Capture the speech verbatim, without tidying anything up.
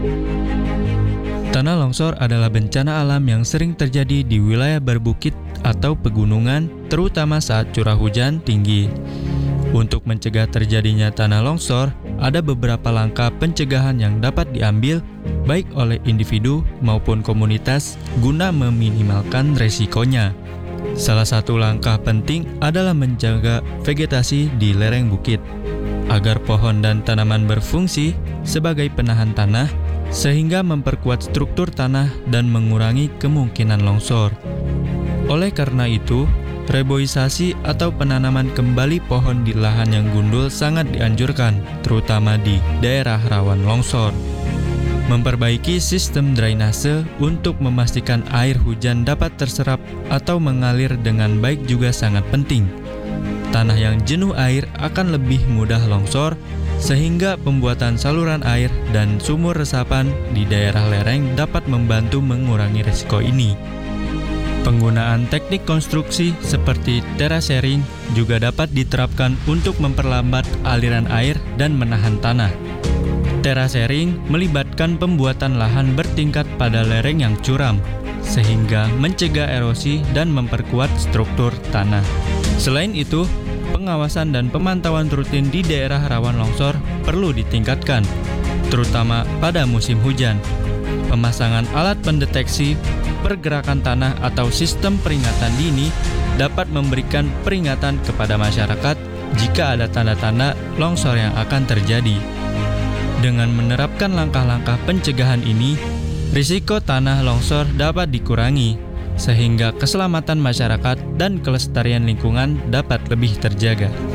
Tanah longsor adalah bencana alam yang sering terjadi di wilayah berbukit atau pegunungan, terutama saat curah hujan tinggi. Untuk mencegah terjadinya tanah longsor, ada beberapa langkah pencegahan yang dapat diambil baik oleh individu maupun komunitas guna meminimalkan resikonya. Salah satu langkah penting adalah menjaga vegetasi di lereng bukit, agar pohon dan tanaman berfungsi sebagai penahan tanah, sehingga memperkuat struktur tanah dan mengurangi kemungkinan longsor. Oleh karena itu, reboisasi atau penanaman kembali pohon di lahan yang gundul sangat dianjurkan, terutama di daerah rawan longsor. Memperbaiki sistem drainase untuk memastikan air hujan dapat terserap atau mengalir dengan baik juga sangat penting. Tanah yang jenuh air akan lebih mudah longsor, sehingga pembuatan saluran air dan sumur resapan di daerah lereng dapat membantu mengurangi risiko ini. Penggunaan teknik konstruksi seperti terasering juga dapat diterapkan untuk memperlambat aliran air dan menahan tanah. Terasering melibatkan pembuatan lahan bertingkat pada lereng yang curam, sehingga mencegah erosi dan memperkuat struktur tanah. Selain itu, pengawasan dan pemantauan rutin di daerah rawan longsor perlu ditingkatkan, terutama pada musim hujan. Pemasangan alat pendeteksi pergerakan tanah atau sistem peringatan dini dapat memberikan peringatan kepada masyarakat jika ada tanda-tanda longsor yang akan terjadi. Dengan menerapkan langkah-langkah pencegahan ini, risiko tanah longsor dapat dikurangi, sehingga keselamatan masyarakat dan kelestarian lingkungan dapat lebih terjaga.